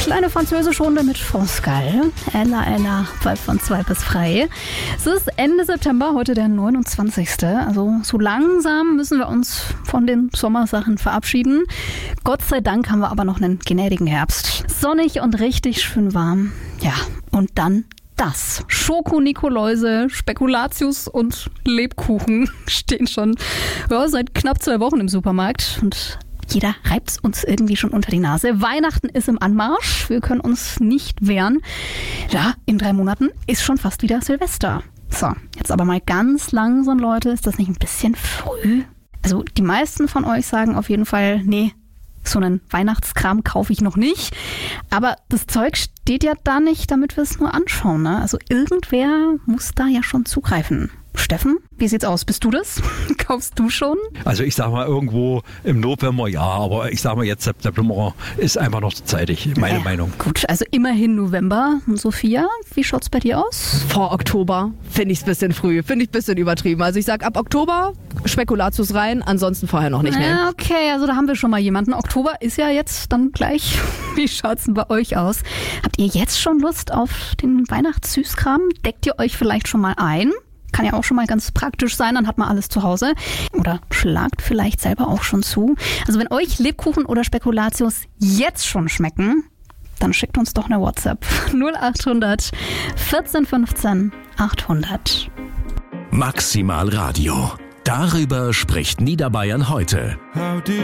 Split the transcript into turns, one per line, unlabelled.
Kleine französische Runde mit Pascal. Ella, bald von 2 bis frei. Es ist Ende September, heute der 29. Also so langsam müssen wir uns von den Sommersachen verabschieden. Gott sei Dank haben wir aber noch einen gnädigen Herbst. Sonnig und richtig schön warm. Ja, und dann das. Schoko-Nikoläuse, Spekulatius und Lebkuchen stehen schon seit knapp 2 Wochen im Supermarkt. Und jeder reibt es uns irgendwie schon unter die Nase. Weihnachten ist im Anmarsch. Wir können uns nicht wehren. Ja, in 3 Monaten ist schon fast wieder Silvester. So, jetzt aber mal ganz langsam, Leute. Ist das nicht ein bisschen früh? Also die meisten von euch sagen auf jeden Fall, nee, so einen Weihnachtskram kaufe ich noch nicht. Aber das Zeug steht ja da nicht, damit wir es nur anschauen, ne? Also irgendwer muss da ja schon zugreifen. Steffen, wie sieht's aus? Bist du das? Kaufst du schon?
Also ich sag mal irgendwo im November ja, aber ich sag mal jetzt September ist einfach noch zu zeitig, meine Meinung.
Gut, also immerhin November. Und Sophia, wie schaut's bei dir aus?
Vor Oktober finde ich es ein bisschen früh, finde ich ein bisschen übertrieben. Also ich sag ab Oktober Spekulatius rein, ansonsten vorher noch nicht.
Ja, okay, also da haben wir schon mal jemanden. Oktober ist ja jetzt dann gleich. Wie schaut's denn bei euch aus? Habt ihr jetzt schon Lust auf den Weihnachtssüßkram? Deckt ihr euch vielleicht schon mal ein? Kann ja auch schon mal ganz praktisch sein, dann hat man alles zu Hause. Oder schlagt vielleicht selber auch schon zu. Also wenn euch Lebkuchen oder Spekulatius jetzt schon schmecken, dann schickt uns doch eine WhatsApp. 0800 14 15 800.
Maximal Radio. Darüber spricht Niederbayern heute.